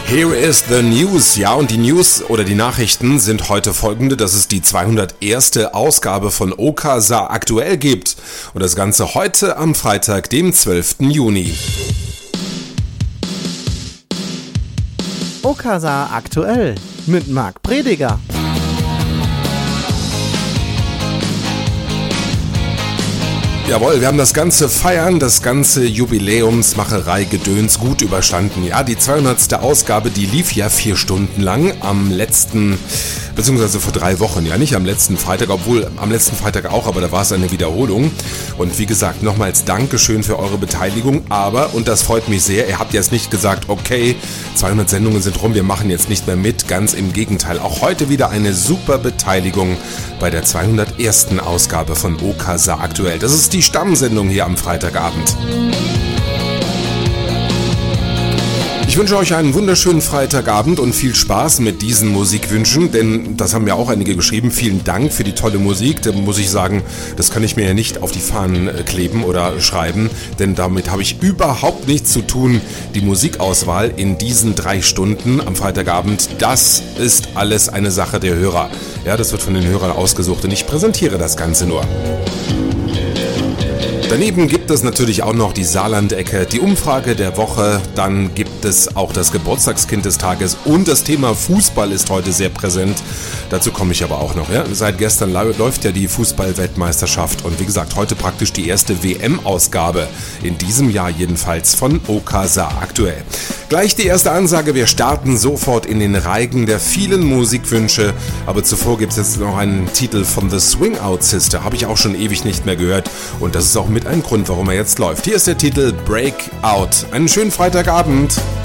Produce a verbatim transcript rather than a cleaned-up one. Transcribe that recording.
Here is the news. Ja, und die News oder die Nachrichten sind heute folgende, dass es die zweihunderterste Ausgabe von Okasa aktuell gibt. Und das Ganze heute am Freitag, dem zwölften Juni. Okasa aktuell mit Marc Prediger. Jawohl, wir haben das ganze Feiern, das ganze Jubiläumsmacherei-Gedöns gut überstanden. Ja, die zweihundertste Ausgabe, die lief ja vier Stunden lang am letzten, beziehungsweise vor drei Wochen, ja nicht am letzten Freitag, obwohl am letzten Freitag auch, aber da war es eine Wiederholung. Und wie gesagt, nochmals Dankeschön für eure Beteiligung, aber, und das freut mich sehr, ihr habt jetzt nicht gesagt, okay, zweihundert Sendungen sind rum, wir machen jetzt nicht mehr mit, ganz im Gegenteil. Auch heute wieder eine super Beteiligung bei der zweihundertersten Ausgabe von Okasa aktuell. Das ist die Stammsendung hier am Freitagabend. Ich wünsche euch einen wunderschönen Freitagabend und viel Spaß mit diesen Musikwünschen, denn das haben ja auch einige geschrieben. Vielen Dank für die tolle Musik. Da muss ich sagen, das kann ich mir ja nicht auf die Fahnen kleben oder schreiben, denn damit habe ich überhaupt nichts zu tun. Die Musikauswahl in diesen drei Stunden am Freitagabend, das ist alles eine Sache der Hörer. Ja, das wird von den Hörern ausgesucht und ich präsentiere das Ganze nur. Daneben gibt es natürlich auch noch die Saarland-Ecke, die Umfrage der Woche, dann gibt es auch das Geburtstagskind des Tages und das Thema Fußball ist heute sehr präsent. Dazu komme ich aber auch noch. Ja? Seit gestern läuft ja die Fußball-Weltmeisterschaft und wie gesagt, heute praktisch die erste W M-Ausgabe, in diesem Jahr jedenfalls von Okasa aktuell. Gleich die erste Ansage, wir starten sofort in den Reigen der vielen Musikwünsche, aber zuvor gibt es jetzt noch einen Titel von The Swing Out Sister, habe ich auch schon ewig nicht mehr gehört und das ist auch mit ein Grund, warum er jetzt läuft. Hier ist der Titel Break Out. Einen schönen Freitagabend.